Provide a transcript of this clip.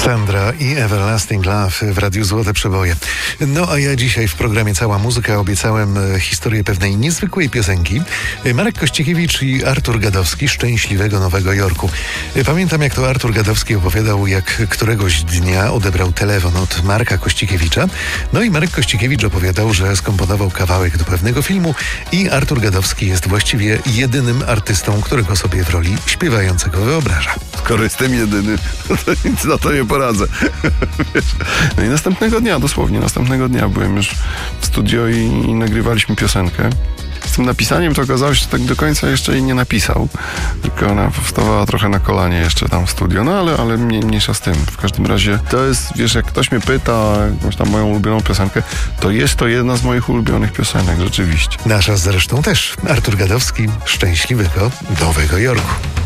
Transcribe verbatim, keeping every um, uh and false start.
Sandra i Everlasting Love w Radiu Złote Przeboje. No a ja dzisiaj w programie Cała Muzyka obiecałem historię pewnej niezwykłej piosenki. Marek Kościkiewicz i Artur Gadowski, Szczęśliwego Nowego Jorku. Pamiętam, jak to Artur Gadowski opowiadał, jak któregoś dnia odebrał telefon od Marka Kościkiewicza. No i Marek Kościkiewicz opowiadał, że skomponował kawałek do pewnego filmu i Artur Gadowski jest właściwie jedynym artystą, którego sobie w roli śpiewającego wyobraża. Skoro jestem jedyny, to nic na to nie poradzę. No i następnego dnia, dosłownie następnego dnia byłem już w studio i, i nagrywaliśmy piosenkę. Z tym napisaniem to okazało się, że tak do końca jeszcze jej nie napisał, tylko ona wstawała trochę na kolanie jeszcze tam w studio, no ale, ale mniejsza z tym. W każdym razie to jest, wiesz, jak ktoś mnie pyta jakąś tam moją ulubioną piosenkę, to jest to jedna z moich ulubionych piosenek, rzeczywiście. Nasza zresztą też. Artur Gadowski, Szczęśliwego Nowego Jorku.